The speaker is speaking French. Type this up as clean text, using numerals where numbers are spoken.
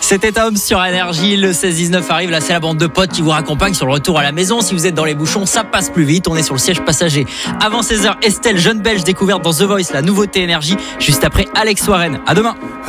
C'était Tom sur Énergie. Le 16-19 arrive. Là, c'est la bande de potes qui vous raccompagne sur le retour à la maison. Si vous êtes dans les bouchons, ça passe plus vite. On est sur le siège passager. Avant 16h, Estelle, jeune belge découverte dans The Voice, la nouveauté Énergie. Juste après, Alex Warren. À demain.